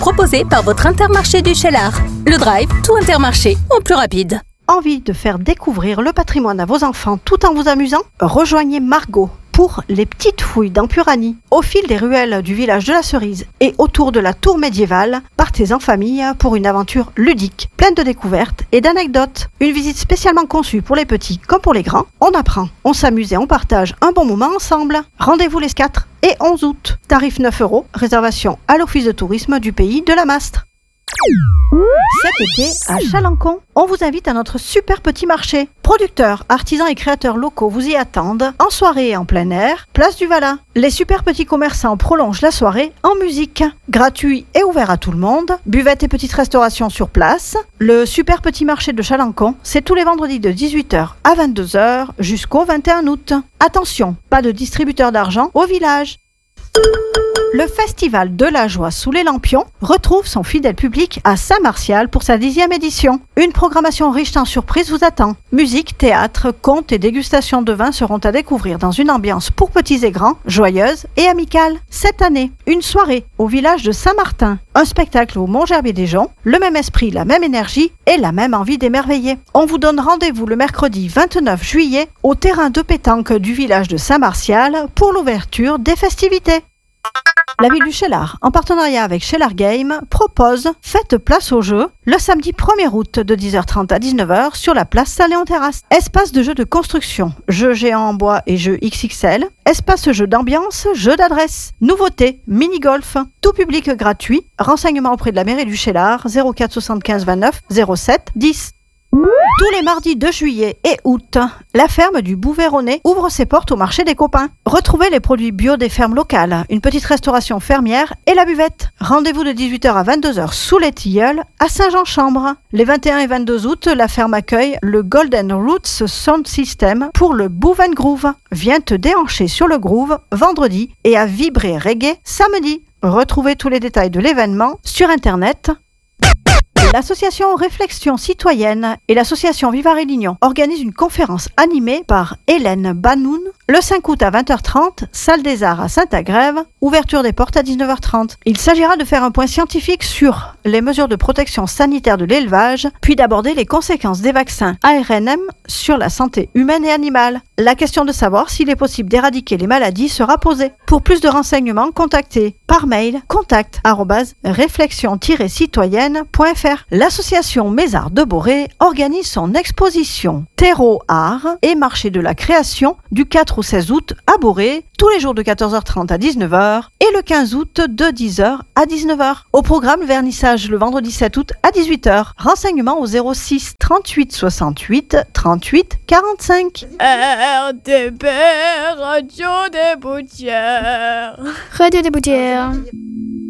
Proposé par votre Intermarché du Cheylard. Le Drive, tout Intermarché, en plus rapide. Envie de faire découvrir le patrimoine à vos enfants tout en vous amusant? Rejoignez Margot pour les petites fouilles dans Purani. Au fil des ruelles du village de la Cerise et autour de la tour médiévale, partez en famille pour une aventure ludique, pleine de découvertes et d'anecdotes. Une visite spécialement conçue pour les petits comme pour les grands. On apprend, on s'amuse et on partage un bon moment ensemble. Rendez-vous les 4 et 11 août. Tarif 9 €, réservation à l'Office de tourisme du pays de la Mastre. Cet été, à Chalancon, on vous invite à notre super petit marché. Producteurs, artisans et créateurs locaux vous y attendent, en soirée et en plein air, place du Valin. Les super petits commerçants prolongent la soirée en musique. Gratuit et ouvert à tout le monde, buvette et petite restauration sur place. Le super petit marché de Chalancon, c'est tous les vendredis de 18h à 22h jusqu'au 21 août. Attention, pas de distributeur d'argent au village. Le Festival de la Joie sous les Lampions retrouve son fidèle public à Saint-Martial pour sa 10e édition. Une programmation riche en surprises vous attend. Musique, théâtre, contes et dégustation de vin seront à découvrir dans une ambiance pour petits et grands, joyeuse et amicale. Cette année, une soirée au village de Saint-Martin, un spectacle au Mont-Gerbier-des-Joncs, le même esprit, la même énergie et la même envie d'émerveiller. On vous donne rendez-vous le mercredi 29 juillet au terrain de pétanque du village de Saint-Martial pour l'ouverture des festivités. La ville du Cheylard, en partenariat avec Cheylard Game, propose Faites place au jeu le samedi 1er août de 10h30 à 19h sur la place Saint-Léon-Terrasse. Espace de jeux de construction, jeux géants en bois et jeux XXL, espace jeux d'ambiance, jeux d'adresse, nouveautés, mini-golf, tout public gratuit. Renseignements auprès de la mairie du Cheylard 04 75 29 07 10. Tous les mardis de juillet et août, la ferme du Bouveyronnet ouvre ses portes au marché des copains. Retrouvez les produits bio des fermes locales, une petite restauration fermière et la buvette. Rendez-vous de 18h à 22h sous les Tilleuls à Saint-Jean-Chambre. Les 21 et 22 août, la ferme accueille le Golden Roots Sound System pour le Bouven Groove. Viens te déhancher sur le groove vendredi et à vibrer reggae samedi. Retrouvez tous les détails de l'événement sur internet. L'association Réflexion Citoyenne et l'association Vivare et Lignon organisent une conférence animée par Hélène Banoun le 5 août à 20h30, salle des Arts à Saint-Agrève, ouverture des portes à 19h30. Il s'agira de faire un point scientifique sur les mesures de protection sanitaire de l'élevage, puis d'aborder les conséquences des vaccins ARNM sur la santé humaine et animale. La question de savoir s'il est possible d'éradiquer les maladies sera posée. Pour plus de renseignements, contactez par mail contact@réflexion-citoyenne.fr. L'association Mézard de Boré organise son exposition Terreau Art et Marché de la Création du 4 au 16 août à Boré, tous les jours de 14h30 à 19h et le 15 août de 10h à 19h. Au programme, vernissage le vendredi 7 août à 18h. Renseignements au 06 38 68 38 45. RTP, Radio des Boutières. Radio des Boutières.